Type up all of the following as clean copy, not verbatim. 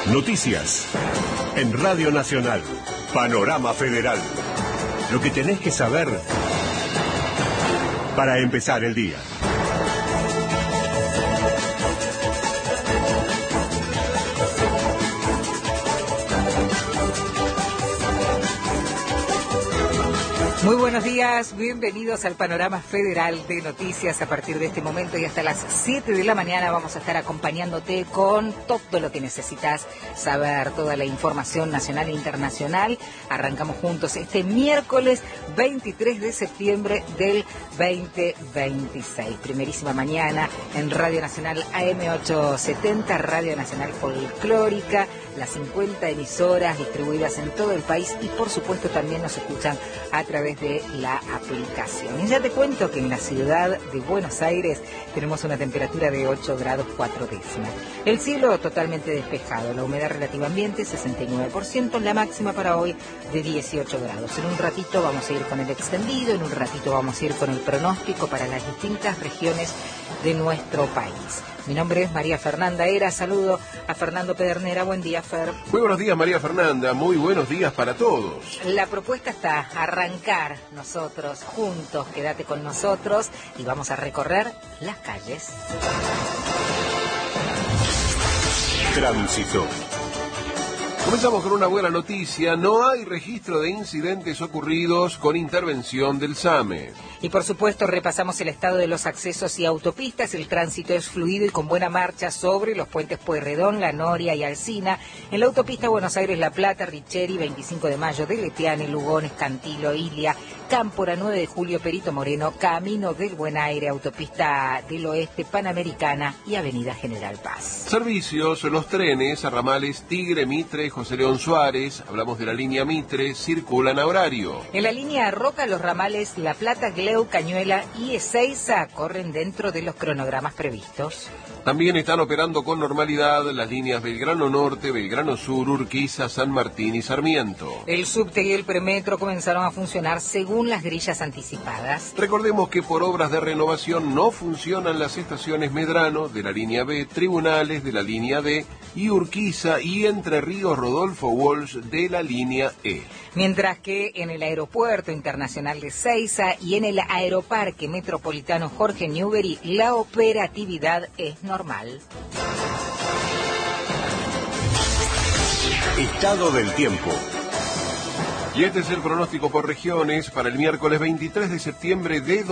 Noticias. En Radio Nacional. Panorama Federal. Lo que tenés que saber para empezar el día. Muy buenos días, bienvenidos al Panorama Federal de Noticias. A partir de este momento y hasta las 7 de la mañana vamos a estar acompañándote con todo lo que necesitas saber, toda la información nacional e internacional. Arrancamos juntos este miércoles 23 de septiembre del 2026. Primerísima mañana en Radio Nacional AM870, Radio Nacional Folclórica, las 50 emisoras distribuidas en todo el país y por supuesto también nos escuchan a través de la aplicación. Y ya te cuento que en la ciudad de Buenos Aires tenemos una temperatura de 8 grados 4 décimas. El cielo totalmente despejado, la humedad relativa ambiente 69%, la máxima para hoy de 18 grados. En un ratito vamos a ir con el extendido, en un ratito vamos a ir con el pronóstico para las distintas regiones de nuestro país. Mi nombre es María Fernanda Era, saludo a Fernando Pedernera. Buen día, Fer. Muy buenos días, María Fernanda, muy buenos días para todos. La propuesta está arrancar nosotros juntos, quédate con nosotros y vamos a recorrer las calles. Tránsito. Comenzamos con una buena noticia, no hay registro de incidentes ocurridos con intervención del SAME. Y por supuesto repasamos el estado de los accesos y autopistas. El tránsito es fluido y con buena marcha sobre los puentes Pueyrredón, La Noria y Alsina. En la autopista Buenos Aires-La Plata, Richeri, 25 de Mayo, Deletiane, Lugones, Cantilo, Ilia, Cámpora, 9 de Julio, Perito Moreno, Camino del Buen Aire, Autopista del Oeste, Panamericana y Avenida General Paz. Servicios, los trenes a ramales Tigre, Mitre, José León Suárez, hablamos de la línea Mitre, circulan a horario. En la línea Roca, los ramales La Plata, Gleu, Cañuela y Ezeiza corren dentro de los cronogramas previstos. También están operando con normalidad las líneas Belgrano Norte, Belgrano Sur, Urquiza, San Martín y Sarmiento. El subte y el premetro comenzaron a funcionar según las grillas anticipadas. Recordemos que por obras de renovación no funcionan las estaciones Medrano de la línea B, Tribunales de la línea D y Urquiza y Entre Ríos Rodolfo Walsh de la línea E. Mientras que en el Aeropuerto Internacional de Ezeiza y en el Aeroparque Metropolitano Jorge Newbery la operatividad es normal. Estado del tiempo. Y este es el pronóstico por regiones para el miércoles 23 de septiembre de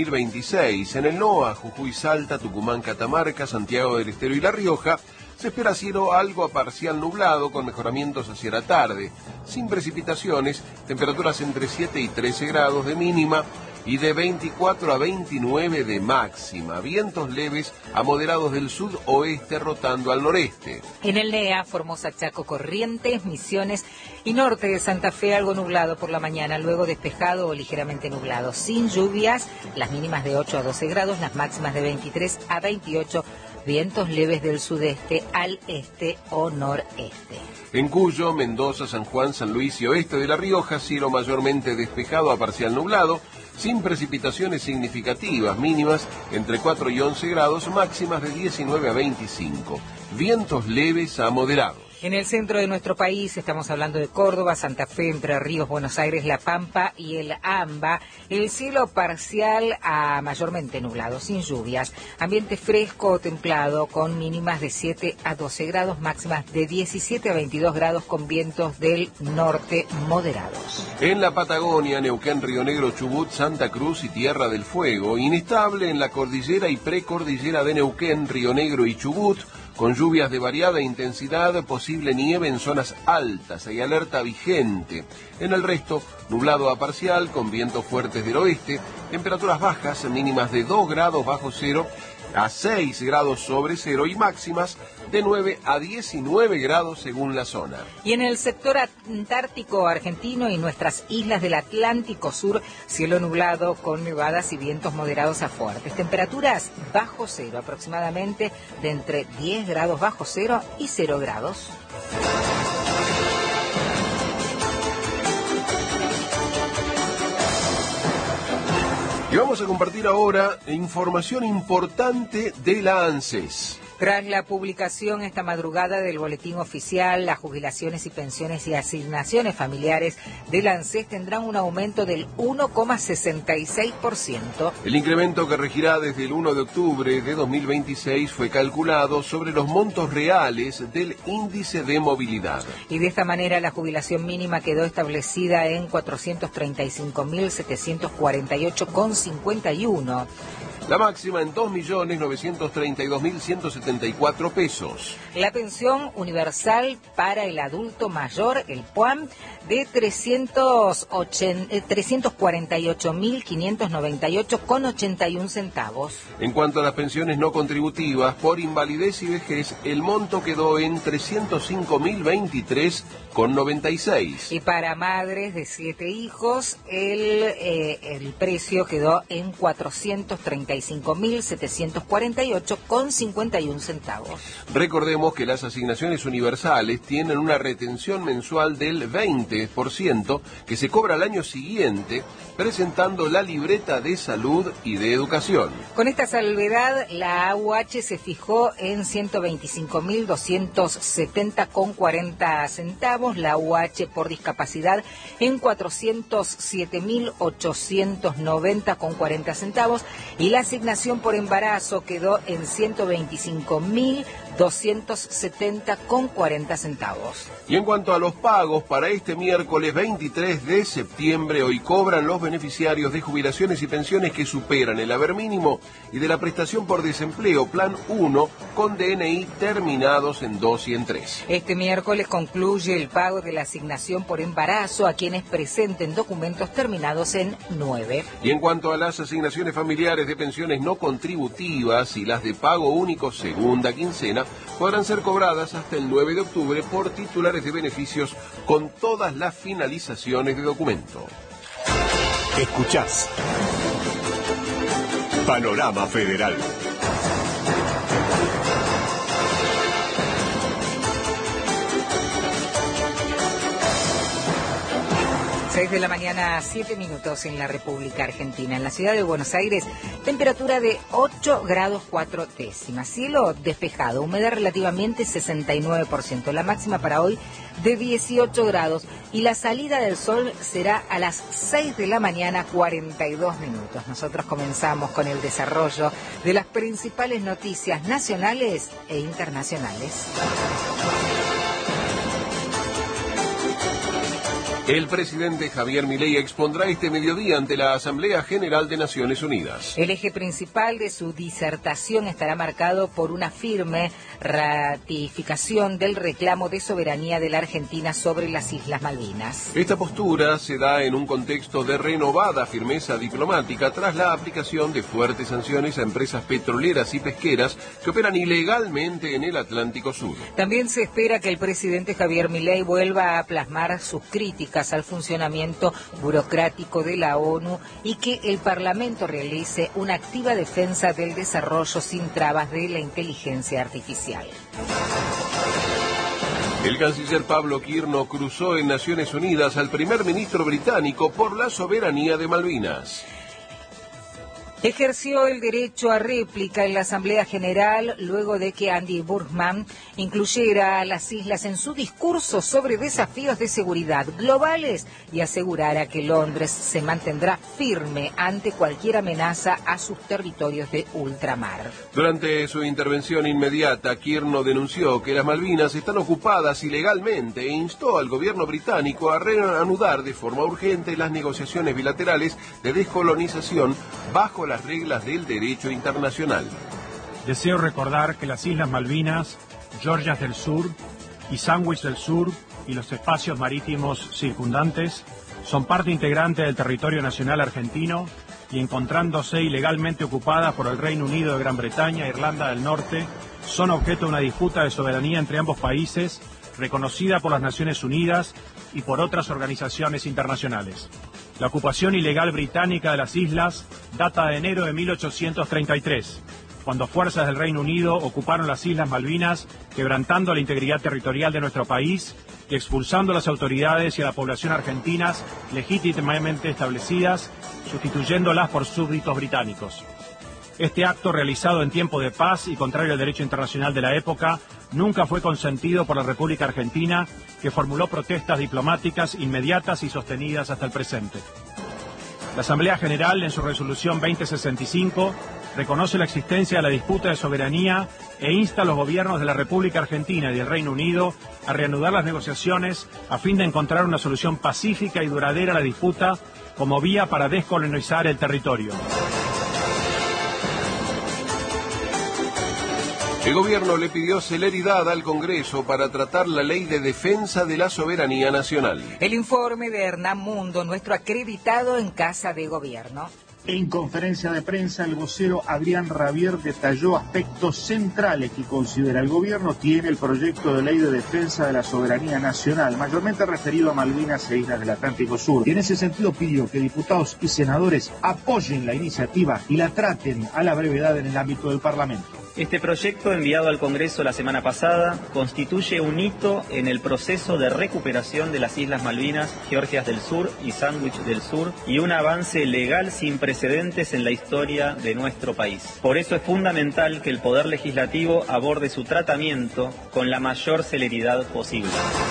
2026. En el NOA, Jujuy, Salta, Tucumán, Catamarca, Santiago del Estero y La Rioja, se espera cielo algo a parcial nublado con mejoramientos hacia la tarde. Sin precipitaciones, temperaturas entre 7 y 13 grados de mínima y de 24 a 29 de máxima. Vientos leves a moderados del sudoeste rotando al noreste. En el NEA, Formosa, Chaco, Corrientes, Misiones y norte de Santa Fe algo nublado por la mañana, luego despejado o ligeramente nublado. Sin lluvias, las mínimas de 8 a 12 grados, las máximas de 23 a 28, vientos leves del sudeste al este o noreste. En Cuyo, Mendoza, San Juan, San Luis y oeste de La Rioja, cielo mayormente despejado a parcial nublado, sin precipitaciones significativas, mínimas entre 4 y 11 grados, máximas de 19 a 25. Vientos leves a moderados. En el centro de nuestro país, estamos hablando de Córdoba, Santa Fe, Entre Ríos, Buenos Aires, La Pampa y el AMBA, el cielo parcial a mayormente nublado, sin lluvias, ambiente fresco o templado con mínimas de 7 a 12 grados, máximas de 17 a 22 grados con vientos del norte moderados. En la Patagonia, Neuquén, Río Negro, Chubut, Santa Cruz y Tierra del Fuego, inestable en la cordillera y precordillera de Neuquén, Río Negro y Chubut, con lluvias de variada intensidad, posible nieve en zonas altas, hay alerta vigente. En el resto, nublado a parcial, con vientos fuertes del oeste, temperaturas bajas, mínimas de 2 grados bajo cero a 6 grados sobre cero y máximas de 9 a 19 grados según la zona. Y en el sector antártico argentino y nuestras islas del Atlántico Sur, cielo nublado con nevadas y vientos moderados a fuertes. Temperaturas bajo cero, aproximadamente de entre 10 grados bajo cero y 0 grados. Y vamos a compartir ahora información importante de la ANSES. Tras la publicación esta madrugada del boletín oficial, las jubilaciones y pensiones y asignaciones familiares del ANSES tendrán un aumento del 1,66%. El incremento que regirá desde el 1 de octubre de 2026 fue calculado sobre los montos reales del índice de movilidad. Y de esta manera la jubilación mínima quedó establecida en 435.748,51. La máxima en 2.932.174 pesos. La pensión universal para el adulto mayor, el PUAM, de 348.598,81 centavos. En cuanto a las pensiones no contributivas por invalidez y vejez, el monto quedó en 305.023,96. Y para madres de 7 hijos, el precio quedó en 435.748,51 centavos. Recordemos que las asignaciones universales tienen una retención mensual del 20%, que se cobra al año siguiente, presentando la libreta de salud y de educación. Con esta salvedad, la AUH se fijó en 125.270,40 centavos, la AUH por discapacidad en 407.890,40 centavos y la asignación por embarazo quedó en 125.270,40 centavos. Y en cuanto a los pagos, para este miércoles 23 de septiembre, hoy cobran los beneficiarios de jubilaciones y pensiones que superan el haber mínimo y de la prestación por desempleo Plan 1 con DNI terminados en 2 y en 3. Este miércoles concluye el pago de la asignación por embarazo a quienes presenten documentos terminados en 9. Y en cuanto a las asignaciones familiares de pensiones no contributivas y las de pago único segunda quincena, podrán ser cobradas hasta el 9 de octubre por titulares de beneficios con todas las finalizaciones de documento. Escuchás Panorama Federal. 6 de la mañana, 7 minutos en la República Argentina. En la ciudad de Buenos Aires, temperatura de 8 grados 4 décimas. Cielo despejado, humedad relativamente 69%. La máxima para hoy de 18 grados. Y la salida del sol será a las 6 de la mañana, 42 minutos. Nosotros comenzamos con el desarrollo de las principales noticias nacionales e internacionales. El presidente Javier Milei expondrá este mediodía ante la Asamblea General de Naciones Unidas. El eje principal de su disertación estará marcado por una firme ratificación del reclamo de soberanía de la Argentina sobre las Islas Malvinas. Esta postura se da en un contexto de renovada firmeza diplomática tras la aplicación de fuertes sanciones a empresas petroleras y pesqueras que operan ilegalmente en el Atlántico Sur. También se espera que el presidente Javier Milei vuelva a plasmar sus críticas al funcionamiento burocrático de la ONU y que el Parlamento realice una activa defensa del desarrollo sin trabas de la inteligencia artificial. El canciller Pablo Quirno cruzó en Naciones Unidas al primer ministro británico por la soberanía de Malvinas. Ejerció el derecho a réplica en la Asamblea General luego de que Andy Burgman incluyera a las islas en su discurso sobre desafíos de seguridad globales y asegurara que Londres se mantendrá firme ante cualquier amenaza a sus territorios de ultramar. Durante su intervención inmediata, Quirno denunció que las Malvinas están ocupadas ilegalmente e instó al gobierno británico a reanudar de forma urgente las negociaciones bilaterales de descolonización bajo las reglas del derecho internacional. Deseo recordar que las Islas Malvinas, Georgias del Sur y Sandwich del Sur y los espacios marítimos circundantes son parte integrante del territorio nacional argentino y encontrándose ilegalmente ocupadas por el Reino Unido de Gran Bretaña e Irlanda del Norte, son objeto de una disputa de soberanía entre ambos países, reconocida por las Naciones Unidas y por otras organizaciones internacionales. La ocupación ilegal británica de las islas data de enero de 1833, cuando fuerzas del Reino Unido ocuparon las Islas Malvinas, quebrantando la integridad territorial de nuestro país y expulsando a las autoridades y a la población argentinas legítimamente establecidas, sustituyéndolas por súbditos británicos. Este acto, realizado en tiempo de paz y contrario al derecho internacional de la época, nunca fue consentido por la República Argentina, que formuló protestas diplomáticas inmediatas y sostenidas hasta el presente. La Asamblea General, en su resolución 2065, reconoce la existencia de la disputa de soberanía e insta a los gobiernos de la República Argentina y del Reino Unido a reanudar las negociaciones a fin de encontrar una solución pacífica y duradera a la disputa como vía para descolonizar el territorio. El gobierno le pidió celeridad al Congreso para tratar la ley de defensa de la soberanía nacional. El informe de Hernán Mundo, nuestro acreditado en Casa de Gobierno. En conferencia de prensa, el vocero Adrián Rabier detalló aspectos centrales que considera el gobierno tiene el proyecto de ley de defensa de la soberanía nacional, mayormente referido a Malvinas e Islas del Atlántico Sur. Y en ese sentido pidió que diputados y senadores apoyen la iniciativa y la traten a la brevedad en el ámbito del Parlamento. Este proyecto, enviado al Congreso la semana pasada, constituye un hito en el proceso de recuperación de las Islas Malvinas, Georgias del Sur y Sandwich del Sur, y un avance legal sin precedentes en la historia de nuestro país. Por eso es fundamental que el Poder Legislativo aborde su tratamiento con la mayor celeridad posible.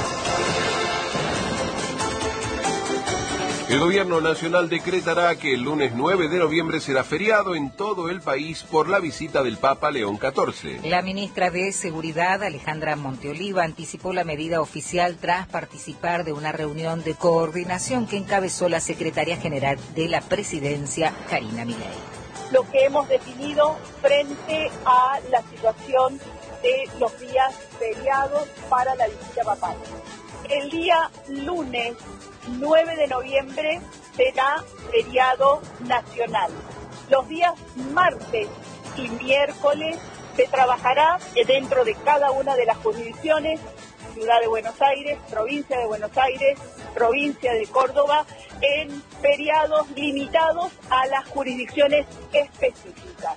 El gobierno nacional decretará que el lunes 9 de noviembre será feriado en todo el país por la visita del Papa León XIV. La ministra de Seguridad, Alejandra Monteoliva, anticipó la medida oficial tras participar de una reunión de coordinación que encabezó la secretaria general de la Presidencia, Karina Milei. Lo que hemos definido frente a la situación de los días feriados para la visita papal. El día lunes 9 de noviembre será feriado nacional. Los días martes y miércoles se trabajará dentro de cada una de las jurisdicciones, Ciudad de Buenos Aires, Provincia de Buenos Aires, Provincia de Córdoba, en feriados limitados a las jurisdicciones específicas.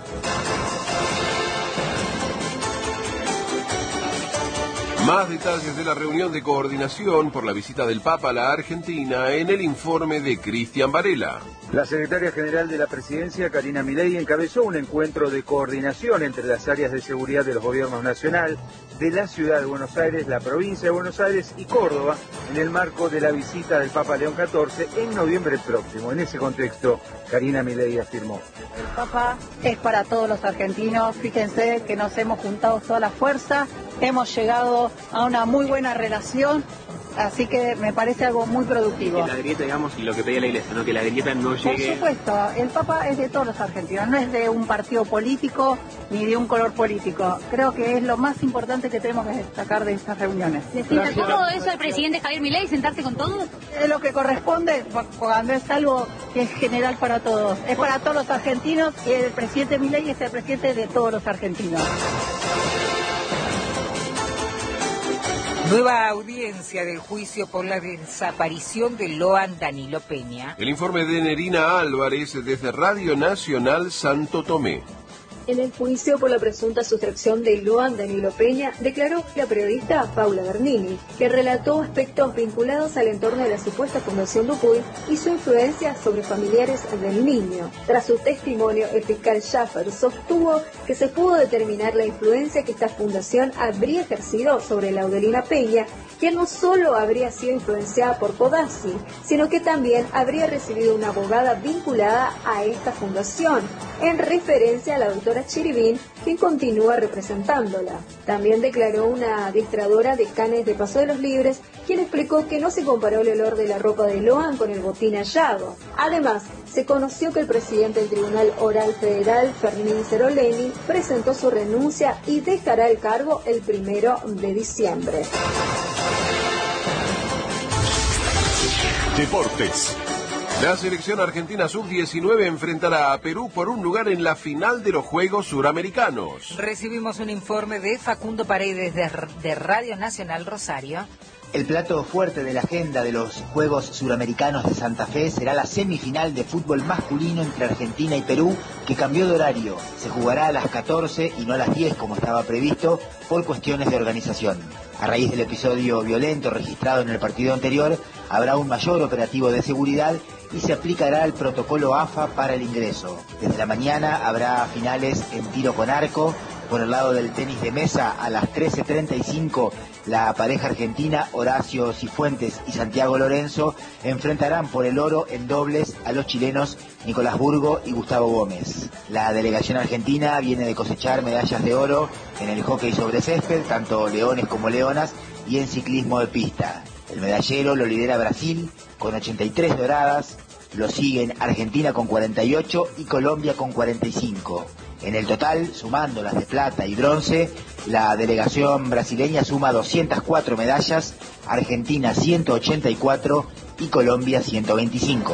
Más detalles de la reunión de coordinación por la visita del Papa a la Argentina en el informe de Cristian Varela. La secretaria general de la Presidencia, Karina Milei, encabezó un encuentro de coordinación entre las áreas de seguridad de los gobiernos nacional, de la Ciudad de Buenos Aires, la Provincia de Buenos Aires y Córdoba, en el marco de la visita del Papa León XIV en noviembre próximo. En ese contexto, Karina Milei afirmó: el Papa es para todos los argentinos. Fíjense que nos hemos juntado toda la fuerza, hemos llegado a una muy buena relación, así que me parece algo muy productivo. Que la grieta, digamos, y lo que pedía la Iglesia, ¿no? Que la grieta no llegue... Por supuesto, el Papa es de todos los argentinos, no es de un partido político ni de un color político. Creo que es lo más importante que tenemos que destacar de estas reuniones. ¿Le sienta cómodo eso al presidente Javier Milei, sentarse con todos? Es lo que corresponde cuando es algo que es general para todos. Es para todos los argentinos y el presidente Milei es el presidente de todos los argentinos. Nueva audiencia del juicio por la desaparición de Loan Danilo Peña. El informe de Nerina Álvarez desde Radio Nacional Santo Tomé. En el juicio por la presunta sustracción de Loan Danilo Peña, declaró la periodista Paula Bernini, que relató aspectos vinculados al entorno de la supuesta Fundación Dupuy y su influencia sobre familiares del niño. Tras su testimonio, el fiscal Schaffer sostuvo que se pudo determinar la influencia que esta fundación habría ejercido sobre Laudelina Peña, quien no solo habría sido influenciada por Codazzi, sino que también habría recibido una abogada vinculada a esta fundación, en referencia a la doctora Chiribín, quien continúa representándola. También declaró una adiestradora de canes de Paso de los Libres, quien explicó que no se comparó el olor de la ropa de Loan con el botín hallado. Además, se conoció que el presidente del Tribunal Oral Federal, Fermín Ceroleni, presentó su renuncia y dejará el cargo el 1 de diciembre. Deportes. La selección argentina sub-19 enfrentará a Perú por un lugar en la final de los Juegos Suramericanos. Recibimos un informe de Facundo Paredes de Radio Nacional Rosario. El plato fuerte de la agenda de los Juegos Suramericanos de Santa Fe será la semifinal de fútbol masculino entre Argentina y Perú, que cambió de horario. Se jugará a las 14 y no a las 10 como estaba previsto por cuestiones de organización. A raíz del episodio violento registrado en el partido anterior, habrá un mayor operativo de seguridad y se aplicará el protocolo AFA para el ingreso. Desde la mañana habrá finales en tiro con arco. Por el lado del tenis de mesa, a las 13:35, la pareja argentina Horacio Cifuentes y Santiago Lorenzo enfrentarán por el oro en dobles a los chilenos Nicolás Burgo y Gustavo Gómez. La delegación argentina viene de cosechar medallas de oro en el hockey sobre césped, tanto leones como leonas, y en ciclismo de pista. El medallero lo lidera Brasil con 83 doradas, lo siguen Argentina con 48 y Colombia con 45. En el total, sumando las de plata y bronce, la delegación brasileña suma 204 medallas, Argentina 184 y Colombia 125.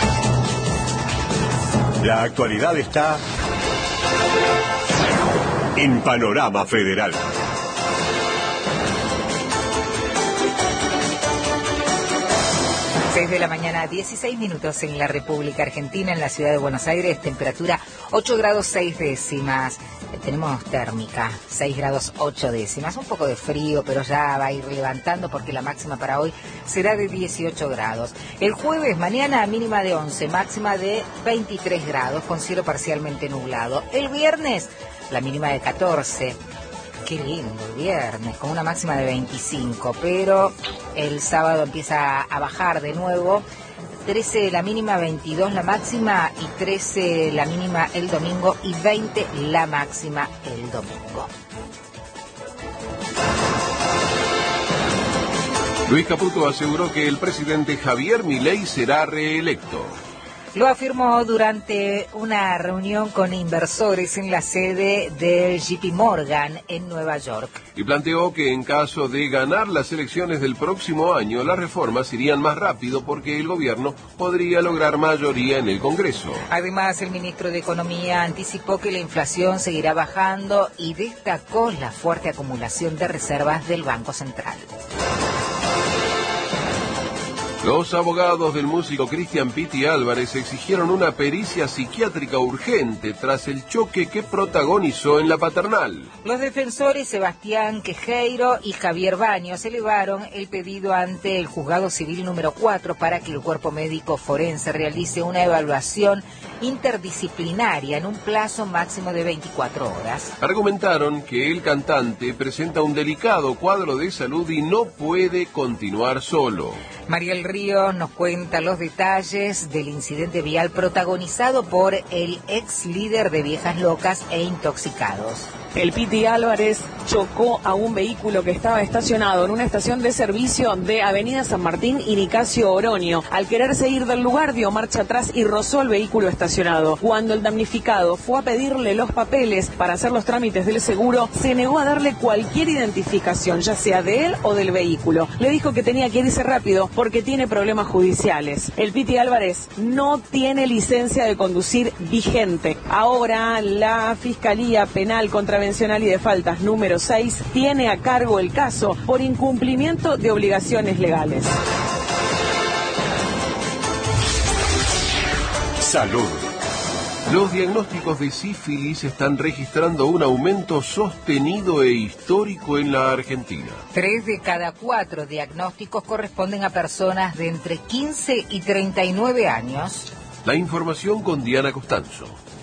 La actualidad está en Panorama Federal. 6 de la mañana, 16 minutos en la República Argentina, en la ciudad de Buenos Aires, temperatura 8 grados 6 décimas. Tenemos térmica, 6 grados 8 décimas, un poco de frío, pero ya va a ir levantando porque la máxima para hoy será de 18 grados. El jueves, mañana, mínima de 11, máxima de 23 grados, con cielo parcialmente nublado. El viernes, la mínima de 14. Qué lindo el viernes, con una máxima de 25, pero el sábado empieza a bajar de nuevo. 13 la mínima, 22 la máxima y 13 la mínima el domingo y 20 la máxima el domingo. Luis Caputo aseguró que el presidente Javier Milei será reelecto. Lo afirmó durante una reunión con inversores en la sede del JP Morgan en Nueva York. Y planteó que en caso de ganar las elecciones del próximo año, las reformas irían más rápido porque el gobierno podría lograr mayoría en el Congreso. Además, el ministro de Economía anticipó que la inflación seguirá bajando y destacó la fuerte acumulación de reservas del Banco Central. Los abogados del músico Cristian Pitti Álvarez exigieron una pericia psiquiátrica urgente tras el choque que protagonizó en la Paternal. Los defensores Sebastián Quejeiro y Javier Baños elevaron el pedido ante el Juzgado Civil número 4 para que el cuerpo médico forense realice una evaluación interdisciplinaria en un plazo máximo de 24 horas. Argumentaron que el cantante presenta un delicado cuadro de salud y no puede continuar solo. Mariel Ríos nos cuenta los detalles del incidente vial protagonizado por el ex líder de Viejas Locas e Intoxicados. El Pitti Álvarez chocó a un vehículo que estaba estacionado en una estación de servicio de Avenida San Martín y Nicasio Oroño. Al quererse ir del lugar, dio marcha atrás y rozó el vehículo estacionado. Cuando el damnificado fue a pedirle los papeles para hacer los trámites del seguro, se negó a darle cualquier identificación, ya sea de él o del vehículo. Le dijo que tenía que irse rápido porque tiene problemas judiciales. El Pitti Álvarez no tiene licencia de conducir vigente. Ahora la Fiscalía Penal Contravencional y de Faltas número 6 tiene a cargo el caso por incumplimiento de obligaciones legales. Salud. Los diagnósticos de sífilis están registrando un aumento sostenido e histórico en la Argentina. 3 de cada 4 diagnósticos corresponden a personas de entre 15 y 39 años. La información con Diana Costanzo.